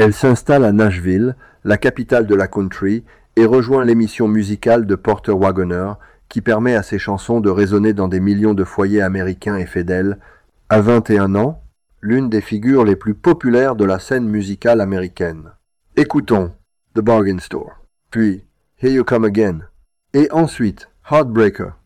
Elle s'installe à Nashville, la capitale de la country, et rejoint l'émission musicale de Porter Wagoner, qui permet à ses chansons de résonner dans des millions de foyers américains et fidèles. À 21 ans, l'une des figures les plus populaires de la scène musicale américaine. Écoutons The Bargain Store, puis Here You Come Again, et ensuite Heartbreaker.